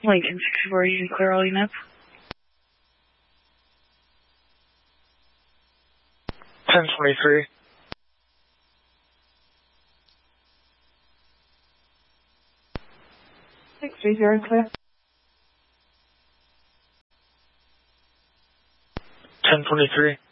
Lincoln 64, you can clear all units. 1023. 630, clear. 1023.